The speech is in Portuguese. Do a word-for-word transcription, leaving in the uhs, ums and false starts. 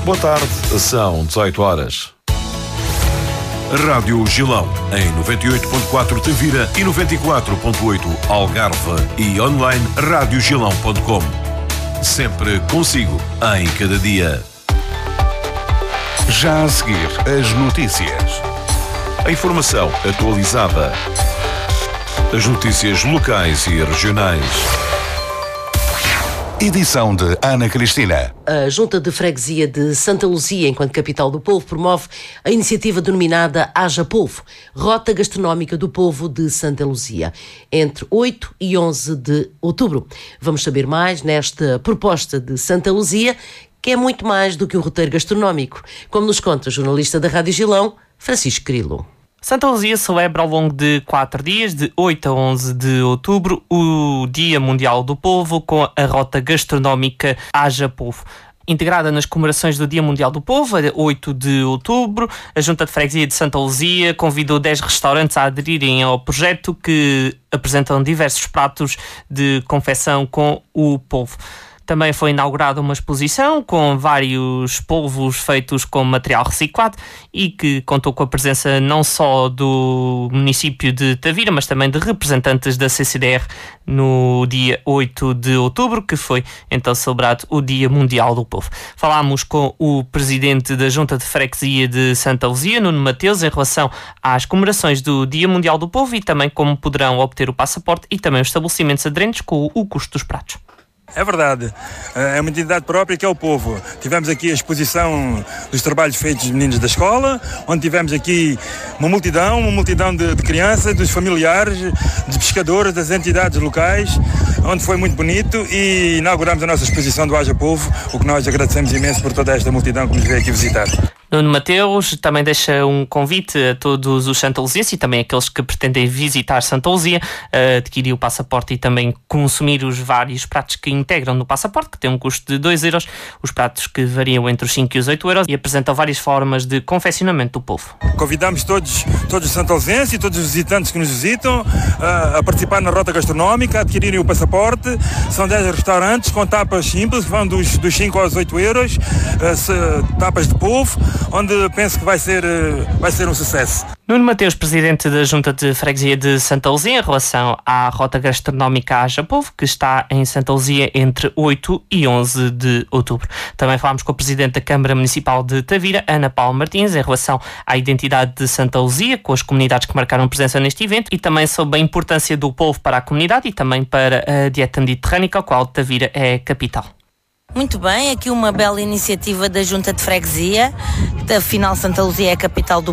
Boa tarde, são dezoito horas. Rádio Gilão, em noventa e oito ponto quatro Tavira e noventa e quatro ponto oito Algarve e online rádio gilão ponto com. Sempre consigo, em cada dia. Já a seguir, as notícias. A informação atualizada. As notícias locais e regionais. Edição de Ana Cristina. A Junta de Freguesia de Santa Luzia, enquanto capital do povo, promove a iniciativa denominada Haja Povo, Rota Gastronómica do Povo de Santa Luzia, entre oito e onze de outubro. Vamos saber mais nesta proposta de Santa Luzia, que é muito mais do que um roteiro gastronómico, como nos conta o jornalista da Rádio Gilão, Francisco Grilo. Santa Luzia celebra ao longo de quatro dias, de oito a onze de outubro, o Dia Mundial do Povo, com a rota gastronómica Haja Povo. Integrada nas comemorações do Dia Mundial do Povo, a oito de outubro, a Junta de Freguesia de Santa Luzia convidou dez restaurantes a aderirem ao projeto, que apresentam diversos pratos de confecção com o povo. Também foi inaugurada uma exposição com vários polvos feitos com material reciclado e que contou com a presença não só do município de Tavira, mas também de representantes da C C D R no dia oito de outubro, que foi então celebrado o Dia Mundial do Povo. Falámos com o presidente da Junta de Freguesia de Santa Luzia, Nuno Mateus, em relação às comemorações do Dia Mundial do Povo e também como poderão obter o passaporte e também os estabelecimentos aderentes com o custo dos pratos. É verdade, é uma entidade própria que é o povo. Tivemos aqui a exposição dos trabalhos feitos dos meninos da escola, onde tivemos aqui uma multidão, uma multidão de, de crianças, dos familiares, de pescadores, das entidades locais, onde foi muito bonito, e inauguramos a nossa exposição do Haja Povo, o que nós agradecemos imenso por toda esta multidão que nos veio aqui visitar. Nuno Mateus também deixa um convite a todos os santaluzienses e também aqueles que pretendem visitar Santa Luzia a adquirir o passaporte e também consumir os vários pratos que integram no passaporte, que tem um custo de dois euros, os pratos que variam entre os cinco e os oito euros, e apresentam várias formas de confeccionamento do povo. Convidamos todos, todos os santaluzienses e todos os visitantes que nos visitam a, a participar na rota gastronómica, a adquirirem o passaporte. São dez restaurantes com tapas simples, vão dos, dos cinco aos oito euros, uh, tapas de polvo, onde penso que vai ser, vai ser um sucesso. Nuno Mateus, presidente da Junta de Freguesia de Santa Luzia, em relação à rota gastronómica Haja Povo, que está em Santa Luzia entre oito e onze de outubro. Também falámos com o presidente da Câmara Municipal de Tavira, Ana Paula Martins, em relação à identidade de Santa Luzia, com as comunidades que marcaram presença neste evento, e também sobre a importância do povo para a comunidade e também para a dieta mediterrânica, ao qual Tavira é capital. Muito bem, aqui uma bela iniciativa da Junta de Freguesia. Afinal, Santa Luzia é a capital do